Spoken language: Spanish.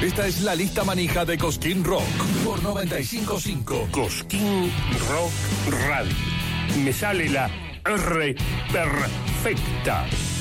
Esta es la lista manija de Cosquín Rock por 95.5. Cosquín Rock Radio. Me sale la R perfecta.